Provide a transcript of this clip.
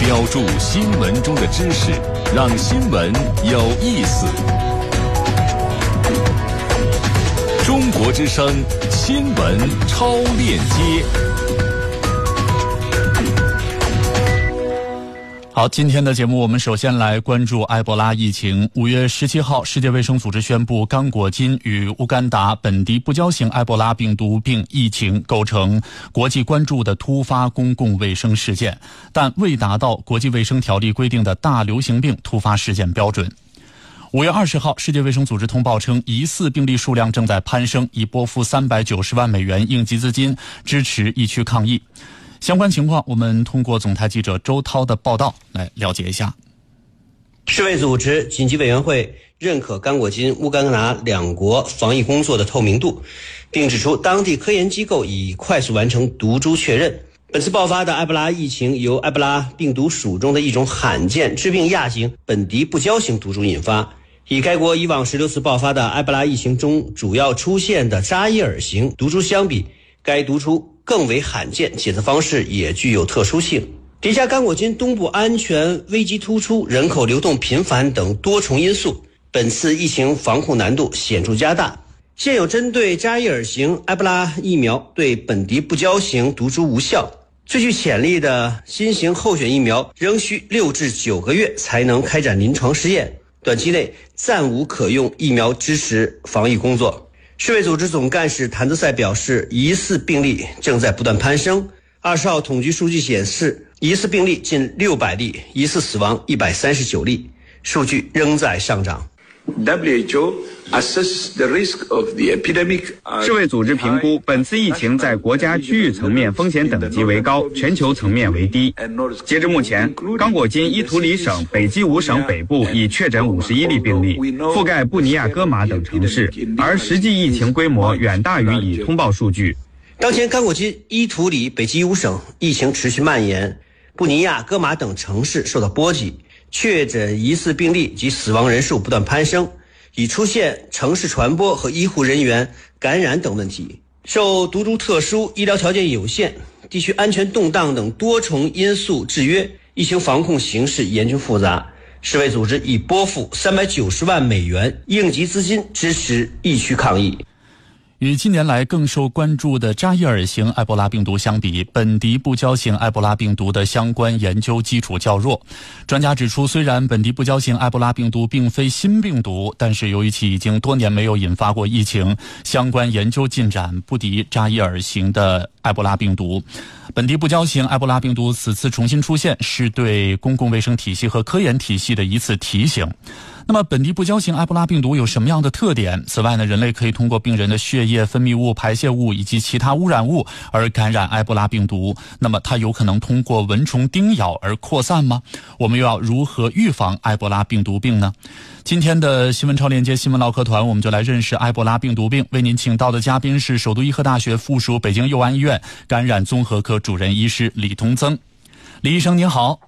标注新闻中的知识，让新闻有意思。中国之声新闻超链接。好，今天的节目我们首先来关注埃博拉疫情。5月17号，世界卫生组织宣布，刚果金与乌干达本地不交型埃博拉病毒病疫情构成国际关注的突发公共卫生事件，但未达到国际卫生条例规定的大流行病突发事件标准。5月20号，世界卫生组织通报称，疑似病例数量正在攀升，已拨付390万美元应急资金支持疫区抗疫。相关情况，我们通过总台记者周涛的报道来了解一下。 世卫组织紧急委员会认可刚果金、乌干达两国防疫工作的透明度，并指出当地科研机构已快速完成毒株确认。本次爆发的埃博拉疫情由埃博拉病毒属中的一种罕见致病亚型本地不交型毒株引发。与该国以往16次爆发的埃博拉疫情中主要出现的扎伊尔型毒株相比，该毒株更为罕见，检测方式也具有特殊性。叠加刚果金东部安全危机突出、人口流动频繁等多重因素，本次疫情防控难度显著加大。现有针对扎伊尔型埃博拉疫苗对本地不交型毒株无效，最具潜力的新型候选疫苗仍需6至9个月才能开展临床试验，短期内暂无可用疫苗支持防疫工作。世卫组织总干事谭德赛表示，疑似病例正在不断攀升。20号统计数据显示，疑似病例近600例，疑似死亡139例，数据仍在上涨。 WHO assesses the risk of the epidemic. 世卫组织评估本次疫情在国家区域层面风险等级为高，全球层面为低。截至目前，刚果金伊图里省北基伍省北部已确诊51例病例，覆盖布尼亚戈马等城市，而实际疫情规模远大于已通报数据。 当前刚果金伊图里北基伍省疫情持续蔓延，布尼亚戈马等城市受到波及，确诊疑似病例及死亡人数不断攀升，已出现城市传播和医护人员感染等问题。受毒株特殊、医疗条件有限、地区安全动荡等多重因素制约，疫情防控形势严峻复杂。世卫组织已拨付390万美元应急资金支持疫区抗疫。 与近年来更受关注的扎伊尔型埃博拉病毒相比，本地不交型埃博拉病毒的相关研究基础较弱。专家指出，虽然本地不交型埃博拉病毒并非新病毒，但是由于其已经多年没有引发过疫情，相关研究进展不敌扎伊尔型的埃博拉病毒。本地不交型埃博拉病毒此次重新出现，是对公共卫生体系和科研体系的一次提醒。那么本地不交型埃博拉病毒有什么样的特点？此外呢，人类可以通过病人的血液、分泌物、排泄物以及其他污染物而感染埃博拉病毒。那么它有可能通过蚊虫叮咬而扩散吗？我们又要如何预防埃博拉病毒病呢？今天的新闻超链接新闻唠嗑团，我们就来认识埃博拉病毒病。为您请到的嘉宾是首都医科大学附属北京佑安医院感染综合科主任医师李同增。李医生您好。